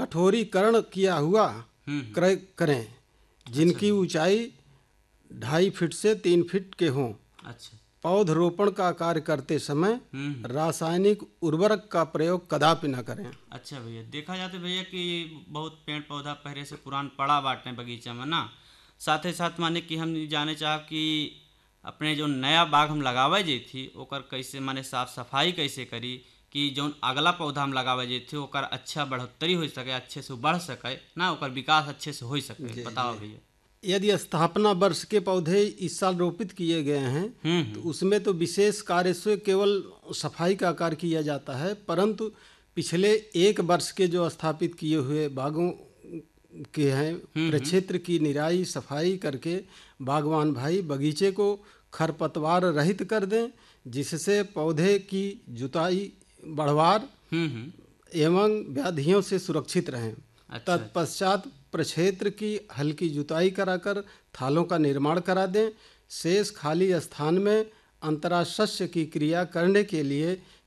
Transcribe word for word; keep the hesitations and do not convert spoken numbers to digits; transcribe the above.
कठोरीकरण किया हुआ हम्म क्रय करें, जिनकी ऊंचाई ढाई फीट से तीन फीट के हों। अच्छा। पौधरोपण का कार्य करते समय हम्म रासायनिक उर्वरक का प्रयोग कदापि न करें। अच्छा भैया, देखा जाता है भैया कि बहुत पेड़ पौधा पहले से पुरान पड़ा बाटे बगीचा में ना। साथ ही साथ माने कि हम जाने चाहब कि अपने जो नया बाग हम लगावे जे थी ओकर कैसे माने साफ सफाई कैसे करी कि जौन अगला पौधा हम लगावे जे थे ओकर अच्छा बढ़ोतरी हो सके, अच्छे से बढ़ सके ना, ओकर विकास अच्छे से हो सके। जी बताओ जी। भैया। यदि स्थापना वर्ष के पौधे इस साल रोपित किए गए हैं हम्म तो हम्म उसमें तो विशेष कार्य से केवल सफाई का कार्य किया जाता है, परंतु पिछले एक वर्ष के जो स्थापित किए हुए बागों के हैं हम्म हम्म प्रक्षेत्र की निराई सफाई करके बागवान भाई बगीचे को खरपतवार रहित कर दें, जिससे पौधे की जुताई बढ़वार हम्म हम्म एवं व्याधियों से सुरक्षित रहें। अच्छा अच्छा। तत्पश्चात प्रक्षेत्र की हल्की जुताई कराकर थालों का निर्माण करा दें। शेष खाली स्थान में अंतराशस्य की क्रिया करने के लिए